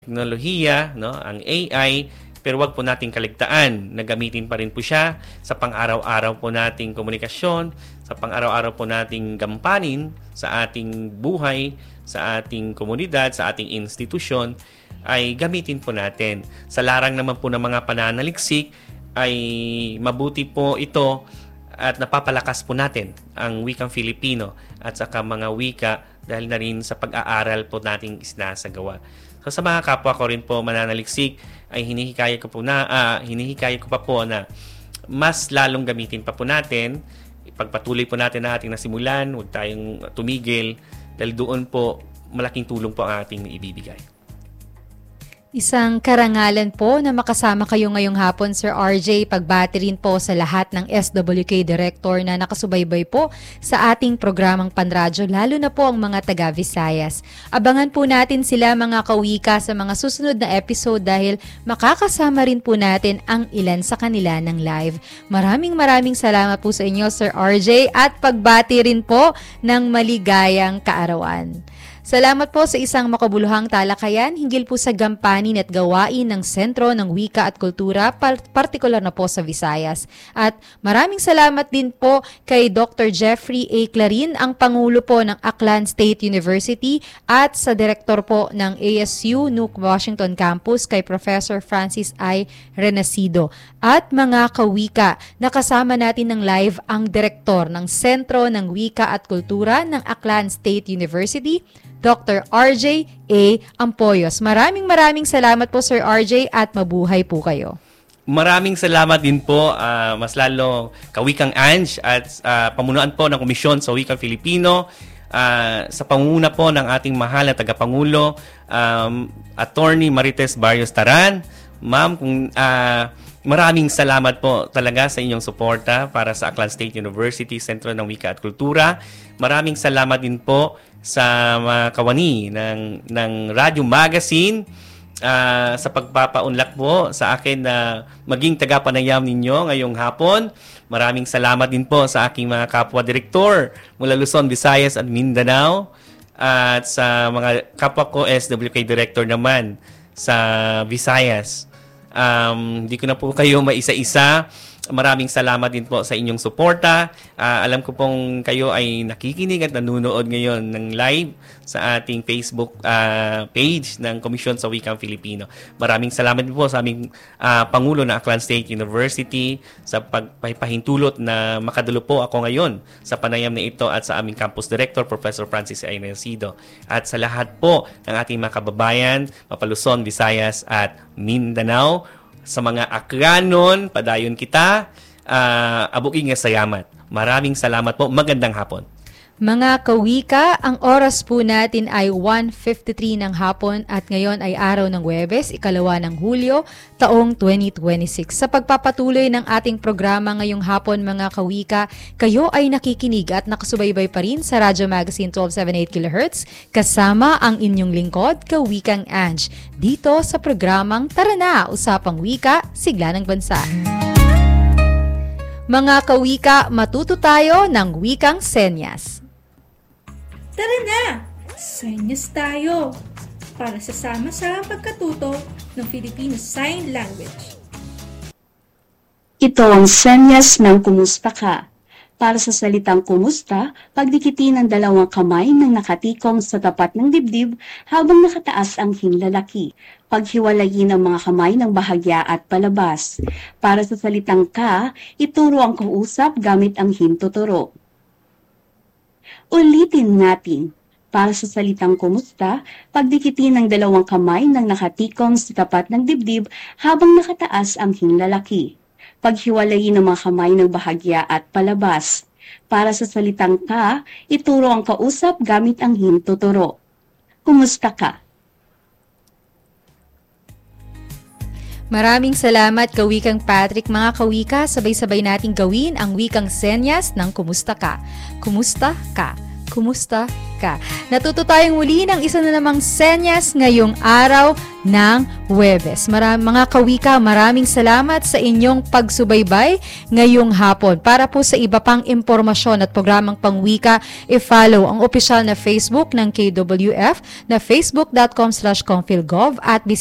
teknolohiya, no, ang AI, pero wag po nating kaligtaan na gamitin pa rin po siya sa pang-araw-araw po nating komunikasyon, sa pang-araw-araw po nating gampanin sa ating buhay, sa ating komunidad, sa ating institusyon, ay gamitin po natin. Sa larang naman po ng mga pananaliksik, ay mabuti po ito at napapalakas po natin ang wikang Filipino at saka mga wika dahil na rin sa pag-aaral po nating isinasagawa. So sa mga kapwa ko rin po mananaliksik ay hinihikayat ko pa po na mas lalong gamitin pa po natin. Ipagpatuloy po natin na ating nasimulan, huwag tayong tumigil dahil doon po malaking tulong po ang ating ibibigay. Isang karangalan po na makasama kayo ngayong hapon, Sir RJ. Pagbati rin po sa lahat ng SWK Director na nakasubaybay po sa ating programang Panradyo, lalo na po ang mga taga-Visayas. Abangan po natin sila mga kawika sa mga susunod na episode dahil makakasama rin po natin ang ilan sa kanila ng live. Maraming salamat po sa inyo, Sir RJ, at pagbati rin po ng maligayang kaarawan. Salamat po sa isang makabuluhang talakayan hinggil po sa gampanin at gawain ng Sentro ng Wika at Kultura, partikular na po sa Visayas. At maraming salamat din po kay Dr. Jeffrey A. Clarin, ang Pangulo po ng Aklan State University, at sa Direktor po ng ASU Nuke Washington Campus kay Professor Francis I. Renacido. At mga kawika, nakasama natin ng live ang Direktor ng Sentro ng Wika at Kultura ng Aklan State University, Dr. RJ A. Ampoyos. Maraming salamat po, Sir RJ, at mabuhay po kayo. Maraming salamat din po, mas lalo Kawikang Ange at pamunuan po ng Komisyon sa Wikang Filipino, sa pangunguna po ng ating mahal na tagapangulo, Attorney Marites Barrios Taran. Ma'am, maraming salamat po talaga sa inyong suporta para sa Aklan State University, Sentro ng Wika at Kultura. Maraming salamat din po sa mga kawani ng Radio Magazine sa pagpapaunlak po sa akin na maging tagapanayam ninyo ngayong hapon. Maraming salamat din po sa aking mga kapwa-direktor mula Luzon, Visayas at Mindanao, at sa mga kapwa ko SWK Director naman sa Visayas. Hindi ko na po kayo maisa-isa. Maraming salamat din po sa inyong suporta. Alam ko pong kayo ay nakikinig at nanonood ngayon ng live sa ating Facebook page ng Komisyon sa Wikang Filipino. Maraming salamat din po sa aming Pangulo ng Aklan State University sa pagpahintulot na makadulo po ako ngayon sa panayam na ito, at sa aming Campus Director, Professor Francis I. Renacido. At sa lahat po ng ating mga kababayan, Luzon, Visayas at Mindanao. Sa mga akranon, padayon kita, abuking nga sayamat. Maraming salamat po. Magandang hapon. Mga kawika, ang oras po natin ay 1:53 ng hapon at ngayon ay araw ng Huwebes, 2 ng Hulyo, taong 2026. Sa pagpapatuloy ng ating programa ngayong hapon mga kawika, kayo ay nakikinig at nakasubaybay pa rin sa Radyo Magazine 1278 kHz kasama ang inyong lingkod, Kawikang Ange, dito sa programang Tara na! Usapang Wika, Sigla ng Bansa. Mga kawika, matuto tayo ng wikang senyas. Tara na! Senyas tayo! Para sasama sa pagkatuto ng Filipino Sign Language. Ito ang senyas ng kumusta ka. Para sa salitang kumusta, pagdikitin ang dalawang kamay ng nakatikong sa tapat ng dibdib habang nakataas ang hinlalaki. Paghiwalayin ang mga kamay ng bahagya at palabas. Para sa salitang ka, ituro ang kausap gamit ang hintuturo. Ulitin natin. Para sa salitang kumusta, pagdikitin ang dalawang kamay ng nakatikong sa tapat ng dibdib habang nakataas ang hinlalaki. Paghiwalayin ang mga kamay ng bahagya at palabas. Para sa salitang ka, ituro ang kausap gamit ang hintuturo. Kumusta ka? Maraming salamat, Kawikang Patrick. Mga kawika, sabay-sabay nating gawin ang wikang senyas ng kumusta ka. Kumusta ka. Kumusta wika. Natuto tayong muli ng isa na namang senyas ngayong araw ng Huwebes. Mga kawika, maraming salamat sa inyong pagsubaybay ngayong hapon. Para po sa iba pang impormasyon at programang pangwika, i-follow ang opisyal na Facebook ng KWF na facebook.com/ConphilGov at